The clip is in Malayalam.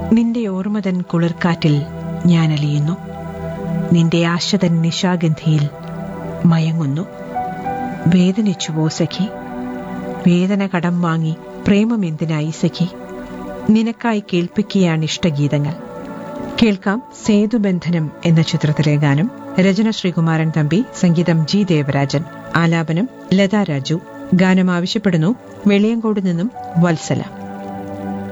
നിന്റെ ഓർമ്മതൻ കുളിർക്കാറ്റിൽ ഞാനലിയുന്നു. നിന്റെ ആശതൻ നിശാഗന്ധിയിൽ മയങ്ങുന്നു. വേദനിച്ചുവോ സഖി? വേദന കടം വാങ്ങി പ്രേമമെന്തിനായി സഖി? നിനക്കായി കേൾപ്പിക്കുകയാണ് ഇഷ്ടഗീതങ്ങൾ. കേൾക്കാം സേതുബന്ധനം എന്ന ചിത്രത്തിലെ ഗാനം. രചന ശ്രീകുമാരൻ തമ്പി, സംഗീതം ജി ദേവരാജൻ, ആലാപനം ലതാ രാജു. ഗാനം ആവശ്യപ്പെടുന്നു വെളിയങ്കോട് നിന്നും വത്സല.